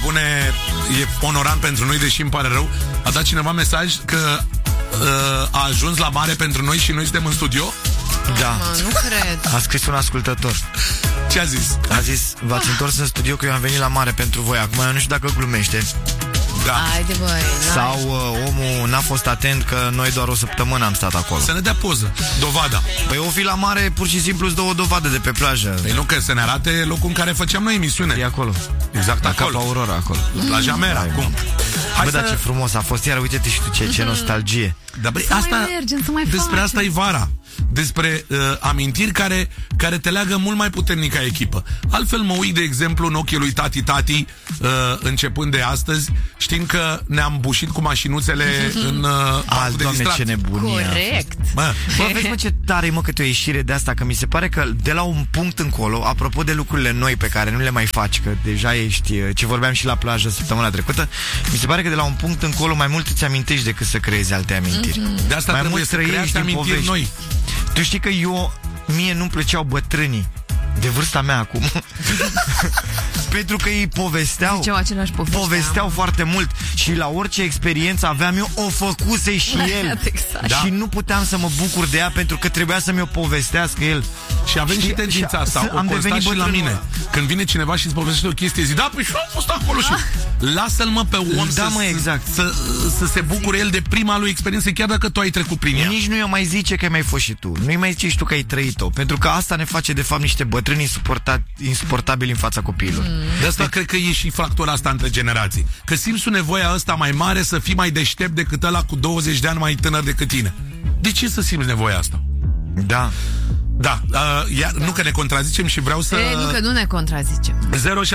bune, e onorant pentru noi, deși îmi pare rău. A dat cineva mesaj că a ajuns la mare pentru noi și noi suntem în studio. Da. Nu cred. A scris un ascultător. Ce a zis? A zis, v-ați întors în studio că eu am venit la mare pentru voi. Acum eu nu știu dacă glumește. Da. Haide, băi, sau omul n-a fost atent că noi doar o săptămână am stat acolo. Să ne dea poză, dovada. Păi o fi la mare, pur și simplu îți dă o dovadă de pe plajă. Păi nu, că să ne arate locul în care făceam noi emisiune. E acolo. Exact la acolo. Capa Aurora, acolo. Plaja Mera, cum? Bă, dar ce frumos a fost. Iar uite-te și tu ce nostalgie. Da, băi, asta, despre asta e vara. Despre amintiri care te leagă mult mai puternic ca echipă. Altfel mă uit, de exemplu, în ochii lui tati, începând de astăzi, știind că ne-am bușit cu mașinuțele în parcul de distrat. Ce nebunie. Corect. Bă, vezi, mă, ce tare e, mă, câte o ieșire de asta, că mi se pare că de la un punct încolo, apropo de lucrurile noi pe care nu le mai faci, că deja ești, ce vorbeam și la plajă săptămâna trecută, mi se pare că de la un punct încolo mai mult îți amintești decât să creezi alte amintiri. De asta mai trebuie să creezi amintiri noi. Tu știi că mie nu-mi plăceau bătrânii de vârsta mea acum. Pentru că ei povesteau foarte mult și la orice experiență aveam eu, o făcuse și el. Exact. Da? Și nu puteam să mă bucur de ea pentru că trebuia să mi-o povestească el. Și avem și tendința asta, o constat și la mine. Când vine cineva și îți povestește o chestie, zic, da, păi și am fost acolo și lasă-l, mă, pe om să se bucure el de prima lui experiență, chiar dacă tu ai trecut prin ea. Nici nu i-o mai zice că mai fost și tu. Nu-i mai zici tu că ai trăit-o. Pentru că asta ne face de fapt niște bătrâni insuportabili în fața copiilor. De asta cred că e și fractura asta între generații. Că simți o nevoie asta mai mare să fii mai deștept decât ăla cu 20 de ani mai tânăr decât tine. De ce să simți nevoia asta? Da. Da, nu că ne contrazicem și vreau să... Nu că nu ne contrazicem.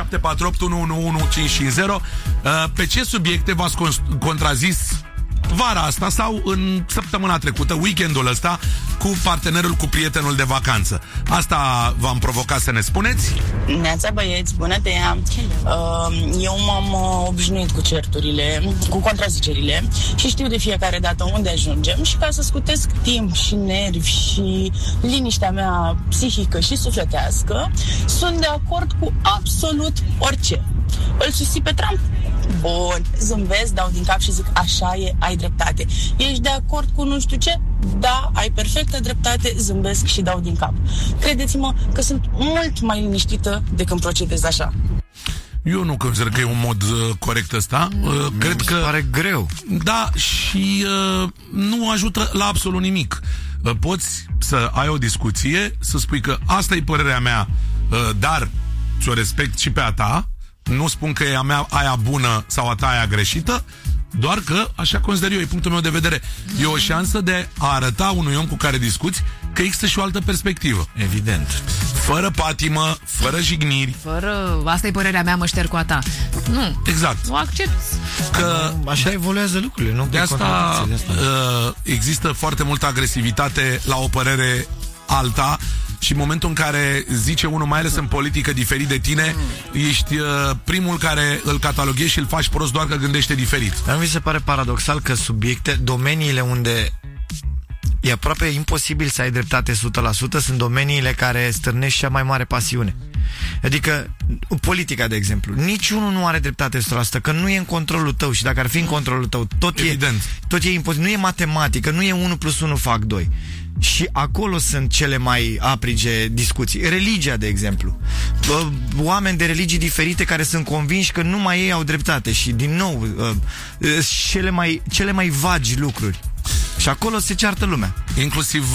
0748115550. Pe ce subiecte v-ați contrazis vara asta sau în săptămâna trecută, weekendul ăsta, cu partenerul, cu prietenul de vacanță? Asta v-am provocat să ne spuneți. Neața, băieți, bună de ea. Eu m-am obișnuit cu certurile, cu contrazicerile și știu de fiecare dată unde ajungem și ca să scutesc timp și nervi și liniștea mea psihică și sufletească, sunt de acord cu absolut orice. Îl susții pe Trump? Bun, zâmbesc, dau din cap și zic, așa e, ai dreptate. Ești de acord cu nu știu ce? Da, ai perfectă dreptate, zâmbesc și dau din cap. Credeți-mă că sunt mult mai liniștită de când procedez așa. Eu nu consider că e un mod corect ăsta. Cred că pare greu. Da, și nu ajută la absolut nimic. Poți să ai o discuție, să spui că asta e părerea mea, dar ți-o respect și pe a ta. Nu spun că e a mea aia bună sau a ta aia greșită, doar că așa consider eu, e punctul meu de vedere. E o șansă de a arăta unui om cu care discuți că există și o altă perspectivă. Evident. Fără patimă, fără jigniri. Asta e părerea mea, mă șterg cu a ta. Nu. Exact. O accept. Că așa evoluează lucrurile, nu? De asta există foarte multă agresivitate la o părere alta. Și în momentul în care zice unul, mai ales în politică, diferit de tine, ești primul care îl cataloghezi și îl faci prost doar că gândește diferit. Dar mi se pare paradoxal că domeniile unde e aproape imposibil să ai dreptate 100%, sunt domeniile care stârnesc cea mai mare pasiune. Adică, politica, de exemplu. Niciunul nu are dreptate 100%, că nu e în controlul tău și dacă ar fi în controlul tău, tot e imposibil. Nu e matematică, nu e 1 + 1 fac 2. Și acolo sunt cele mai aprige discuții. Religia, de exemplu. Oameni de religii diferite care sunt convinși că numai ei au dreptate și, din nou, cele mai vagi lucruri. Și acolo se ceartă lumea. Inclusiv...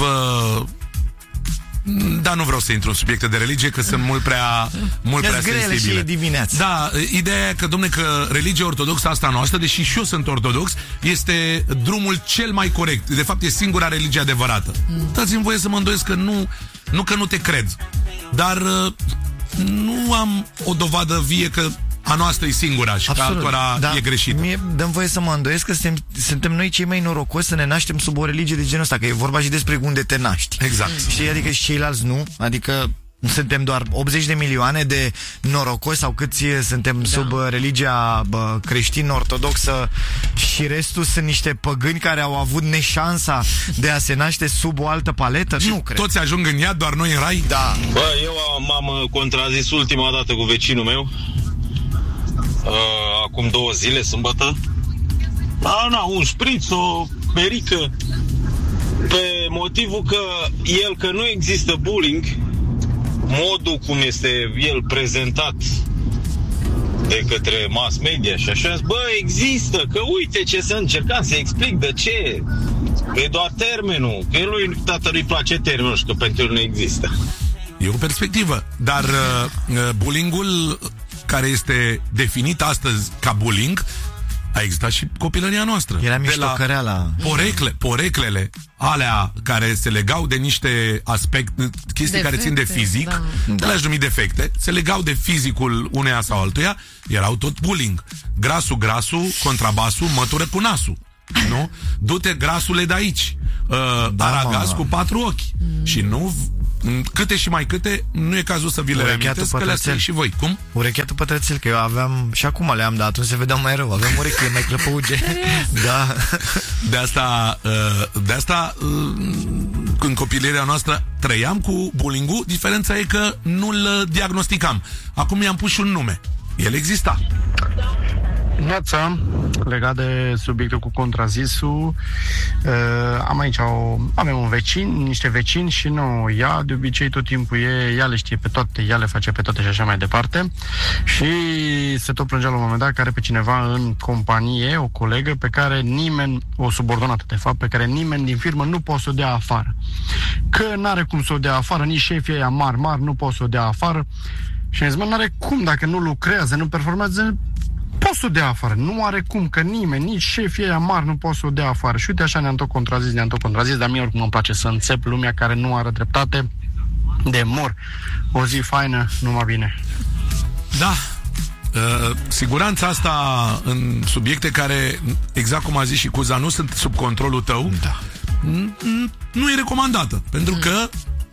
Da, nu vreau să intru în subiecte de religie, că sunt mult prea sensibile. Și dimineața. Da, ideea e că, domne, că religia ortodoxă asta noastră, deși și eu sunt ortodox, este drumul cel mai corect. De fapt, e singura religie adevărată. Dați-mi voie să mă îndoiesc că nu că nu te cred, dar nu am o dovadă vie că a noastră e singura și absolut, că altora e greșită. Mie dăm voie să mă îndoiesc că suntem noi cei mai norocoși să ne naștem sub o religie de genul ăsta, că e vorba și despre unde te naști. Exact. Știi, adică și ceilalți nu, adică suntem doar 80 de milioane de norocoși sau câți suntem sub religia creștin-ortodoxă și restul sunt niște păgâni care au avut neșansa de a se naște sub o altă paletă? Și nu cred. Toți ajung în iad, doar noi în rai? Da. Bă, eu m-am contrazis ultima dată cu vecinul meu. acum 2 zile, sâmbătă. Un șpriț, o berică, pe motivul că că nu există bullying, modul cum este el prezentat de către mass media și așa, există, că uite ce să încercam să explic de ce, că e doar termenul, că lui tatălui place termenul și că pentru el nu există. E o perspectivă, dar bullying-ul care este definit astăzi ca bullying a existat și copilăria noastră. Era miștocăreala. Poreclele alea care se legau de niște chestii defecte, care țin de fizic, le-aș numi defecte, se legau de fizicul uneia sau altuia, erau tot bullying. Grasul, contrabasul, mătură cu nasul. Nu? Du-te, grasule, de aici. Aragaz cu 4 ochi. Și nu... Câte și mai câte, nu e cazul să vi le reamintesc, că le-ați și voi. Cum? Urecheatul pătrățel, că eu aveam, și acum le-am, dar atunci se vedeau mai rău. Aveam urechile mai clăpăuge. Da. De asta în copilăria noastră trăiam cu bullying-ul. Diferența e că nu-l diagnosticam. Acum i-am pus și un nume. El exista. Neața, legat de subiectul cu contrazisul, avem un vecin, niște vecini și ea de obicei tot timpul ea le știe pe toate, ea le face pe toate și așa mai departe, și se tot plângea la un moment dat că are pe cineva în companie, o colegă pe care nimeni, o subordonată de fapt, pe care nimeni din firmă nu poate să o dea afară, că n-are cum să o dea afară, nici șefii ăia mari nu pot să o dea afară. Și mi-a zis, n-are cum, dacă nu lucrează, nu performează, poți să o dea afară. Nu are cum, că nimeni, nici șefii ăia mari nu pot să o dea afară. Și uite, așa ne-am tot contrazis, dar mie oricum îmi place să înțep lumea care nu are dreptate de mor. O zi faină, numai bine. Da. Siguranța asta în subiecte care, exact cum a zis și Cuza, nu sunt sub controlul tău, nu e recomandată. Pentru că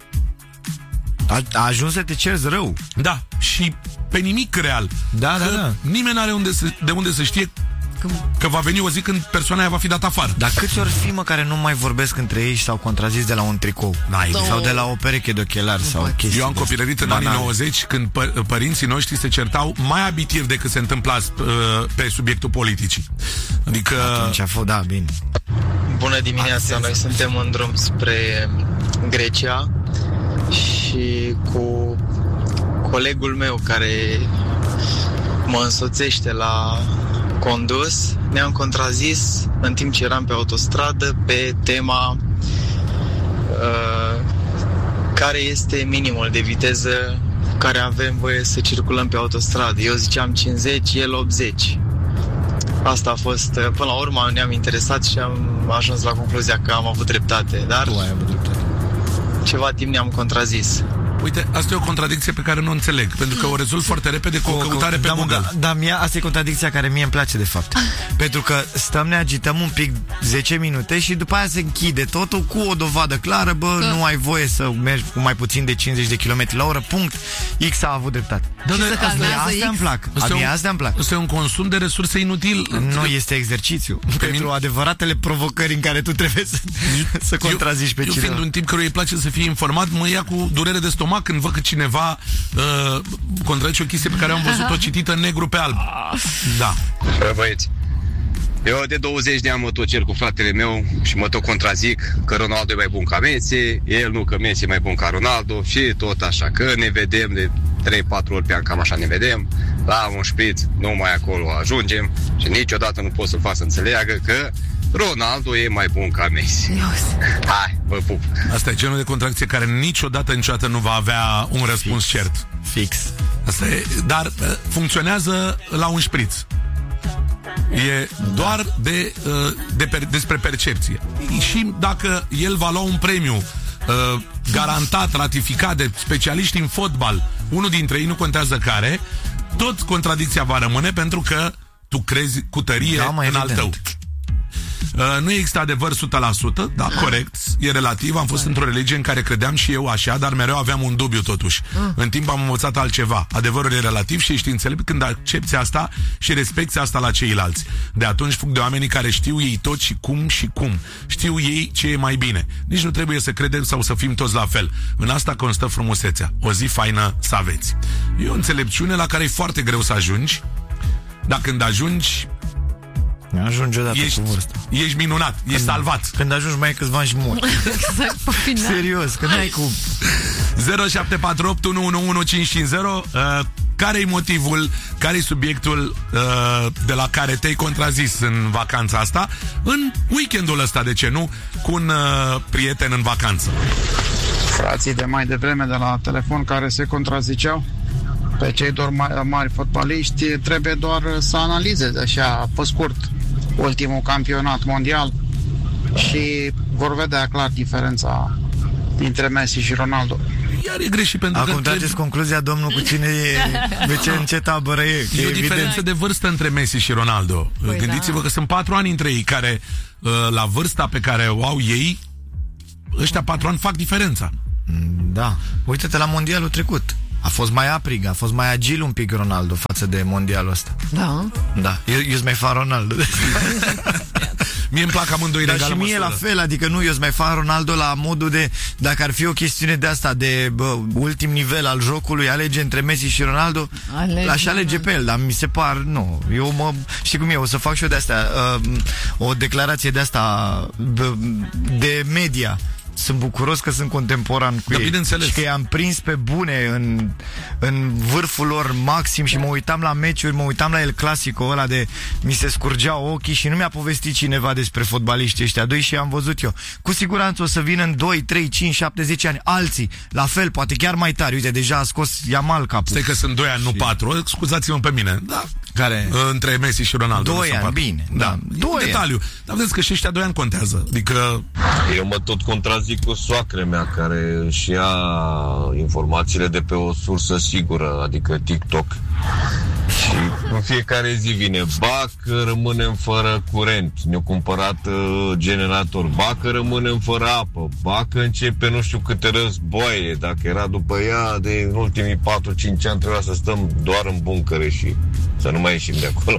a ajuns să te cerzi rău. Da, și pe nimic real. Da. Nimeni n-are de unde să știe că va veni o zi când persoana aia va fi dată afară. Dar câți ori fi, care nu mai vorbesc între ei și s-au contrazis de la un tricou? Sau de la o pereche de ochelari sau chestii. Eu am copilărit în anii 90 când părinții noștri se certau mai abitir decât se întâmpla pe subiectul politicii. Adică... Atunci a fost, bine. Bună dimineața, noi suntem în drum spre Grecia și cu colegul meu care mă însoțește la condus, ne-am contrazis în timp ce eram pe autostradă pe tema care este minimul de viteză care avem voie să circulăm pe autostradă. Eu ziceam 50, el 80. Asta a fost, până la urmă ne-am interesat și am ajuns la concluzia că am avut dreptate, dar ceva timp ne-am contrazis. Uite, asta e o contradicție pe care nu o înțeleg, pentru că o rezolv foarte repede cu o căutare pe Google. Da, asta e contradicția care mie îmi place de fapt. Pentru că stăm, ne agităm un pic 10 minute și după aia se închide totul cu o dovadă clară, nu ai voie să mergi cu mai puțin de 50 de km la oră, punct. X a avut dreptate. Asta îmi plac. Asta îmi plac. Este un consum de resurse inutil. Nu este exercițiu pentru adevăratele provocări în care tu trebuie să contrazici pe cineva. Eu fiind un tip căruia îi place să fie informat, mă ia cu durere de stomac când văd că cineva contrazice o chestie pe care am văzut-o citită negru pe alb. Da. Băieți, eu de 20 de ani mă tot cer cu fratele meu și mă tot contrazic că Ronaldo e mai bun ca Messi, el nu, că Messi e mai bun ca Ronaldo și tot așa, că ne vedem de 3-4 ori pe an, cam așa ne vedem, la un șpriț, numai acolo ajungem și niciodată nu pot să-l fac să înțeleagă că Ronaldo e mai bun ca Messi. Hai, vă pup. Asta e genul de contradicție care niciodată nu va avea un răspuns cert. Fix. Asta e, dar funcționează la un șpriț. E doar despre percepție. Și dacă el va lua un premiu garantat, ratificat de specialiști în fotbal, unul dintre ei, nu contează care, tot contradicția va rămâne, pentru că tu crezi cu tărie în al tău. Nu există adevăr 100%, da, corect, e relativ. Am fost într-o religie în care credeam și eu așa, dar mereu aveam un dubiu totuși. În timp am învățat altceva. Adevărul e relativ și ești înțelept când accepti asta și respecti asta la ceilalți. De atunci fug de oamenii care știu ei tot și cum. Știu ei ce e mai bine. Nici nu trebuie să credem sau să fim toți la fel. În asta constă frumusețea. O zi faină să aveți. E o înțelepciune la care e foarte greu să ajungi. dar când ajungi, ajunge odată cu vârsta. Ești minunat, ești salvat. Când ajungi mai e câțiva ani și mori. Exact, pe final. Serios, că n-ai cum. 0748 111550. Care-i motivul, care-i subiectul de la care te-ai contrazis în vacanța asta, în weekendul ăsta, de ce nu, cu un prieten în vacanță? Frații de mai devreme de la telefon care se contraziceau, pe cei doar mari fotbaliști trebuie doar să analizeze așa pe scurt ultimul campionat mondial și vor vedea clar diferența dintre Messi și Ronaldo. Iar e greșit pentru acum că... Acum trageți concluzia, domnul, cu cine e, în ce tabără e. E o diferență de vârstă între Messi și Ronaldo. Păi gândiți-vă că sunt 4 ani între ei care, la vârsta pe care o au ei, ăștia 4 ani fac diferența. Da. Uite-te la mondialul trecut. A fost mai aprig, a fost mai agil un pic Ronaldo față de mondialul ăsta. Da. Da. Eu mai fan Ronaldo. Mie îmi plac amândoi în egală și mie măsură. la fel, adică nu, eu mai fan Ronaldo la modul de, dacă ar fi o chestiune de asta, de ultim nivel al jocului, alege între Messi și Ronaldo, aș alege pe el, dar mi se par, nu, știi cum e, o să fac și eu de astea, o declarație de asta, de media. Sunt bucuros că sunt contemporan cu ei și că i-am prins pe bune în vârful lor maxim și mă uitam la meciuri, mă uitam la El Clasico ăla de mi se scurgeau ochii și nu mi-a povestit cineva despre fotbaliștii ăștia doi și am văzut eu. Cu siguranță o să vină în 2, 3, 5, 7, 10 ani alții, la fel, poate chiar mai tari. Uite, deja a scos Yamal capul. Stai că sunt 2 ani, nu 4. Scuzați-mă pe mine. Da. Care? Între Messi și Ronaldo. 2 ani, bine. Da. 2 ani. Detaliu. Dar vedeți că și ăștia 2 ani contează. Adică... Eu mă tot contrazic cu soacre mea care își ia informațiile de pe o sursă sigură, adică TikTok. Și în fiecare zi vine, ba că rămânem fără curent, ne-au cumpărat generator, ba că rămânem fără apă, ba că începe nu știu câte războaie, dacă era după ea de în ultimii 4-5 ani trebuia să stăm doar în buncăre și să nu mai ieșim de acolo.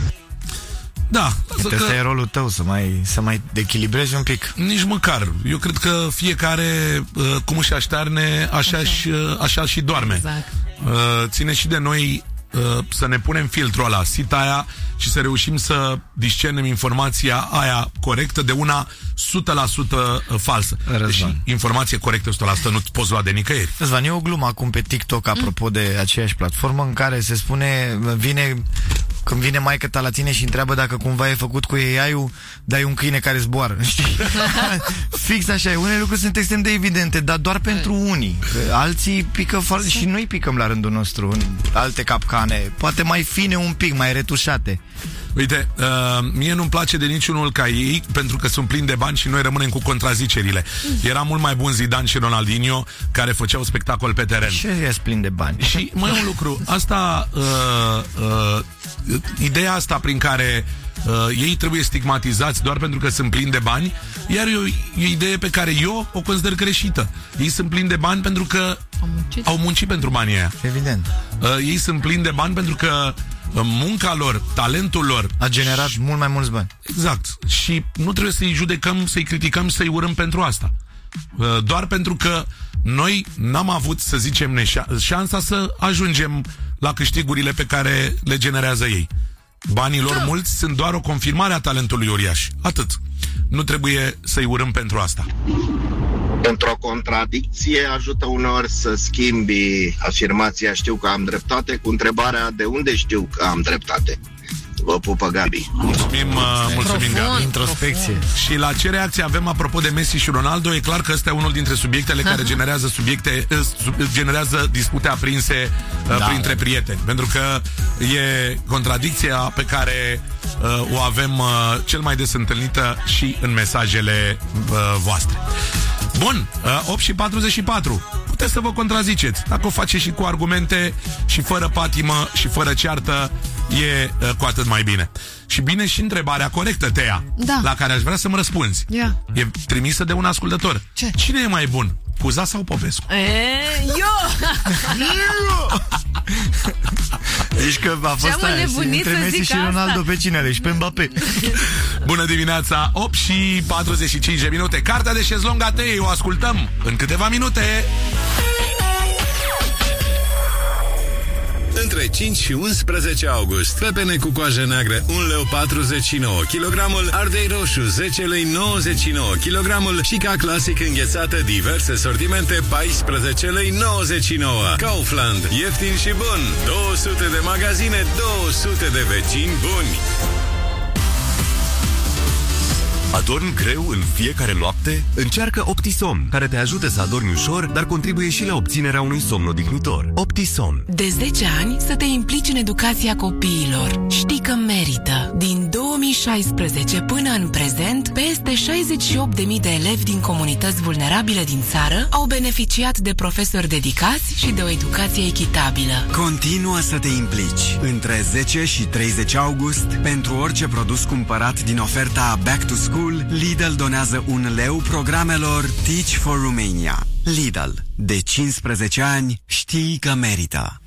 Da. Ăsta e rolul tău, să mai echilibrezi un pic. Nici măcar. Eu cred că fiecare cum își aștearne, așa și doarme. Exact. Ține și de noi să ne punem filtrul ăla, sita aia și să reușim să discernem informația aia corectă de una 100% falsă. Deși informație corectă 100% nu poți lua de nicăieri. Răzvan, e o glumă acum pe TikTok apropo de aceeași platformă în care se spune, când vine maică-ta la tine și întreabă dacă cumva e făcut cu AI-ul, dai un câine care zboară, știi? Fix așa, unele lucruri sunt extrem de evidente, dar doar pentru unii. Alții pică foarte și noi picăm la rândul nostru în alte capcane, poate mai fine un pic, mai retușate. Uite, mie nu-mi place de niciunul ca ei, pentru că sunt plini de bani și noi rămânem cu contrazicerile. Era mult mai bun Zidane și Ronaldinho, care făceau spectacol pe teren. Și e plin de bani. Și mai un lucru, asta ideea asta prin care ei trebuie stigmatizați doar pentru că sunt plini de bani, iar e o idee pe care eu o consider greșită. Ei sunt plini de bani pentru că au muncit pentru banii aia. Evident. Ei sunt plini de bani pentru că munca lor, talentul lor a generat mult mai mulți bani. Exact. Și nu trebuie să-i judecăm, să-i criticăm, să-i urâm pentru asta. Doar pentru că noi n-am avut, să zicem, șansa să ajungem la câștigurile pe care le generează ei. Banii lor mulți sunt doar o confirmare a talentului uriaș. Atât. Nu trebuie să-i urâm pentru asta. Într-o contradicție ajută uneori să schimbi afirmația știu că am dreptate cu întrebarea de unde știu că am dreptate. Vă pupă, Gabi. Mulțumim, Gabi. Introspecție. Și la ce reacție avem apropo de Messi și Ronaldo? E clar că ăsta e unul dintre subiectele care generează dispute aprinse printre prieteni. Pentru că e contradicția pe care o avem cel mai des întâlnită și în mesajele voastre. Bun, 8 și 44. Puteți să vă contraziceți. Dacă o faceți și cu argumente și fără patimă și fără ceartă, e cu atât mai bine. Și bine și întrebarea corectă, Tea, la care aș vrea să-mi răspunzi. E trimisă de un ascultător. Ce? Cine e mai bun? Cuza sau Popescu? Zici că a fost aia între Messi și Ronaldo, pe cine alegi? Pe Mbappé. Bună dimineața, 8 și 45 de minute. Cartea de șezlong a Teei o ascultăm în câteva minute. între 5 și 11 august. Pepene cu coajă neagră 1,49 lei kilogramul, ardei roșu 10,99 lei kilogramul și ca clasic înghețată diverse sortimente 14,99 lei. Kaufland, ieftin și bun. 200 de magazine, 200 de vecini buni. Adormi greu în fiecare noapte? Încearcă OptiSomn, care te ajută să adormi ușor, dar contribuie și la obținerea unui somn odihnitor. OptiSomn. De 10 ani să te implici în educația copiilor. Știi că merită. Din 2016 până în prezent, peste 68.000 de elevi din comunități vulnerabile din țară au beneficiat de profesori dedicați și de o educație echitabilă. Continuă să te implici. Între 10 și 30 august, pentru orice produs cumpărat din oferta Back to School, Lidl donează 1 leu programelor Teach for Romania. Lidl. De 15 ani știi că merită.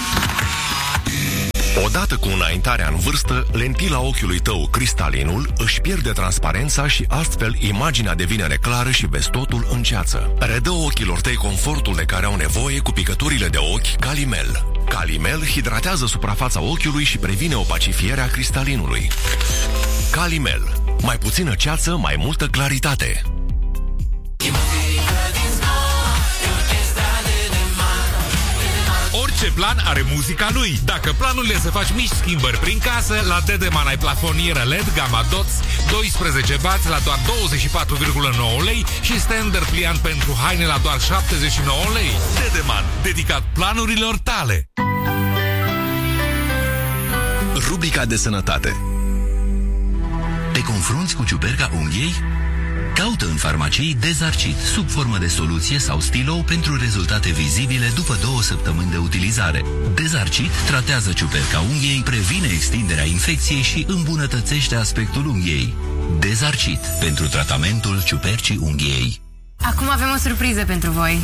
Odată cu înaintarea în vârstă, lentila ochiului tău, cristalinul, își pierde transparența și astfel imaginea devine neclară și vezi totul în ceață. Redă ochilor tăi confortul de care au nevoie cu picăturile de ochi Calimel. Calimel hidratează suprafața ochiului și previne opacifierea cristalinului. Calimel. Mai puțină ceață, mai multă claritate. Orice plan are muzica lui. Dacă planul e să faci mici schimbări prin casă, la Dedeman ai plafonieră LED Gamma Dots 12W la doar 24,9 lei și stander pliant pentru haine la doar 79 lei. Dedeman, dedicat planurilor tale. Rubrica de sănătate. Te confrunți cu ciuperca unghiei? Caută în farmacii Dezarcit, sub formă de soluție sau stilou pentru rezultate vizibile după 2 săptămâni de utilizare. Dezarcit tratează ciuperca unghiei, previne extinderea infecției și îmbunătățește aspectul unghiei. Dezarcit, pentru tratamentul ciupercii unghiei. Acum avem o surpriză pentru voi.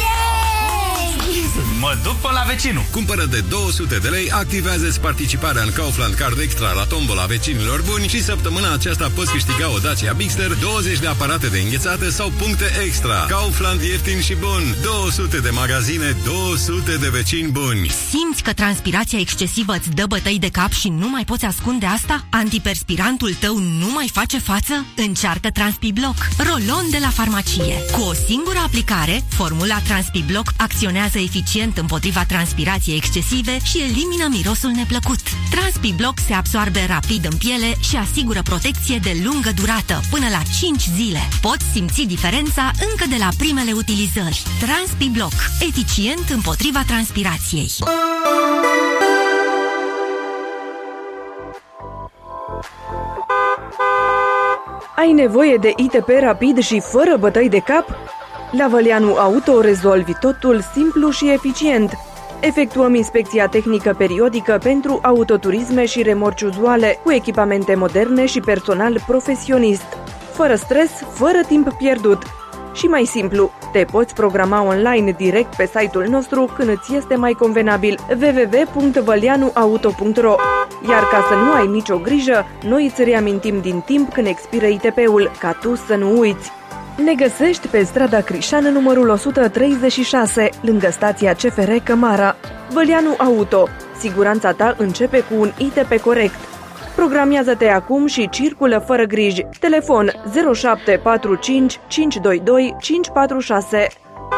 Mă duc până la vecinul. Cumpără de 200 de lei, activează-ți participarea în Kaufland Card Extra la tombola vecinilor buni și săptămâna aceasta poți câștiga o Dacia Bigster, 20 de aparate de înghețată sau puncte extra. Kaufland, ieftin și bun. 200 de magazine, 200 de vecini buni. Simți că transpirația excesivă îți dă bătăi de cap și nu mai poți ascunde asta? Antiperspirantul tău nu mai face față? Încearcă TranspiBlock, rolon de la farmacie. Cu o singură aplicare, formula TranspiBlock acționează eficient împotriva transpirației excesive și elimină mirosul neplăcut. TranspiBlock se absoarbe rapid în piele și asigură protecție de lungă durată, până la 5 zile. Poți simți diferența încă de la primele utilizări. TranspiBlock, eficient împotriva transpirației. Ai nevoie de ITP rapid și fără bătăi de cap? La Văleanu Auto rezolvi totul simplu și eficient. Efectuăm inspecția tehnică periodică pentru autoturisme și remorci uzuale, cu echipamente moderne și personal profesionist. Fără stres, fără timp pierdut. Și mai simplu, te poți programa online direct pe site-ul nostru când îți este mai convenabil www.văleanuauto.ro. Iar ca să nu ai nicio grijă, noi îți reamintim din timp când expiră ITP-ul, ca tu să nu uiți. Ne găsești pe strada Crișan, numărul 136, lângă stația CFR Cămara. Văleanu Auto. Siguranța ta începe cu un ITP corect. Programiază-te acum și circulă fără griji. Telefon 0745 522 546.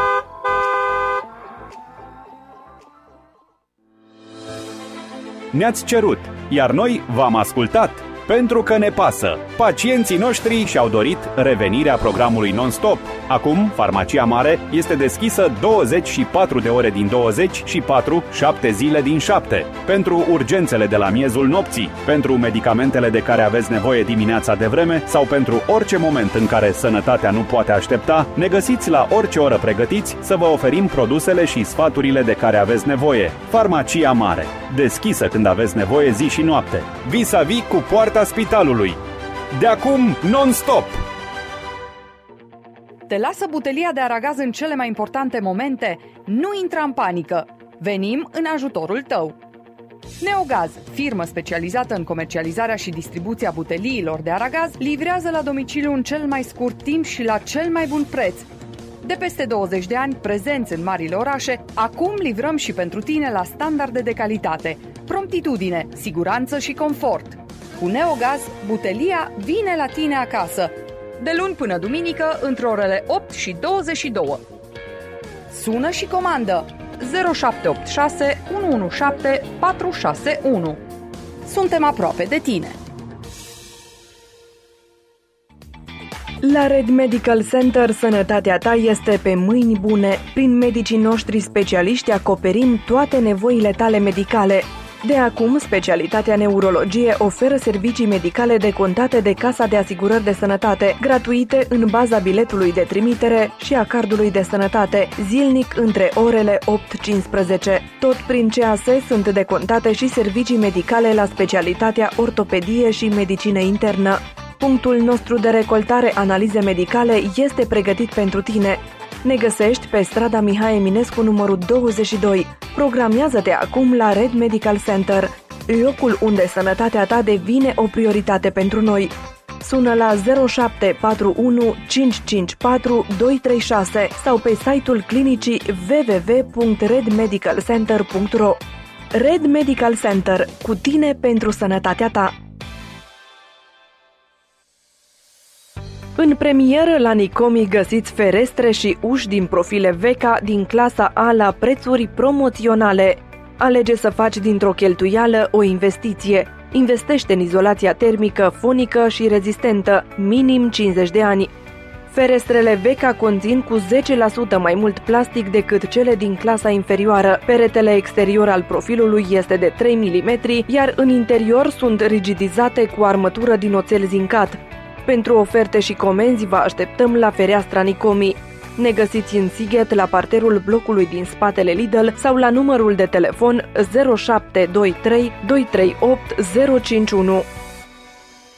Ne-ați cerut, iar noi v-am ascultat. Pentru că ne pasă. Pacienții noștri și-au dorit revenirea programului non-stop. Acum, Farmacia Mare este deschisă 24 de ore din 24, 7 zile din 7. Pentru urgențele de la miezul nopții, pentru medicamentele de care aveți nevoie dimineața de vreme sau pentru orice moment în care sănătatea nu poate aștepta, ne găsiți la orice oră pregătiți să vă oferim produsele și sfaturile de care aveți nevoie. Farmacia Mare. Deschisă când aveți nevoie zi și noapte. Vis-a-vis cu poarta spitalului. De acum, non-stop! Te lasă butelia de aragaz în cele mai importante momente? Nu intra în panică! Venim în ajutorul tău! Neogaz, firmă specializată în comercializarea și distribuția buteliilor de aragaz, livrează la domiciliu în cel mai scurt timp și la cel mai bun preț. De peste 20 de ani, prezenți în marile orașe, acum livrăm și pentru tine la standarde de calitate, promptitudine, siguranță și confort. Cu Neogaz, butelia vine la tine acasă. De luni până duminică, între orele 8 și 22. Sună și comandă 0786 117 461. Suntem aproape de tine. La Red Medical Center, sănătatea ta este pe mâini bune. Prin medicii noștri specialiști acoperim toate nevoile tale medicale. De acum, specialitatea neurologie oferă servicii medicale decontate de Casa de Asigurări de Sănătate, gratuite în baza biletului de trimitere și a cardului de sănătate, zilnic între orele 8-15. Tot prin CAS sunt decontate și servicii medicale la specialitatea ortopedie și medicină internă. Punctul nostru de recoltare analize medicale este pregătit pentru tine. Ne găsești pe strada Mihai Eminescu numărul 22. Programează-te acum la Red Medical Center, locul unde sănătatea ta devine o prioritate pentru noi. Sună la 0741 554 236 sau pe site-ul clinicii www.redmedicalcenter.ro. Red Medical Center, cu tine pentru sănătatea ta. În premieră la Nicomi găsiți ferestre și uși din profile VECA din clasa A la prețuri promoționale. Alege să faci dintr-o cheltuială o investiție. Investește în izolația termică, fonică și rezistentă, minim 50 de ani. Ferestrele VECA conțin cu 10% mai mult plastic decât cele din clasa inferioară. Peretele exterior al profilului este de 3 mm, iar în interior sunt rigidizate cu armătură din oțel zincat. Pentru oferte și comenzi vă așteptăm la fereastra Nicomi. Ne găsiți în Sighet, la parterul blocului din spatele Lidl sau la numărul de telefon 0723 238 051.